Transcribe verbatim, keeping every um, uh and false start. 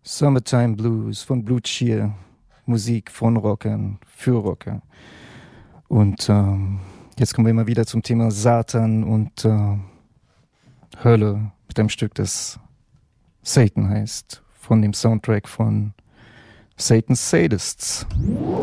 Summertime Blues von Blue Cheer, Musik von Rockern für Rocker. Und ähm, jetzt kommen wir immer wieder zum Thema Satan und äh, Hölle mit einem Stück, das Satan heißt, von dem Soundtrack von Satan's Sadists.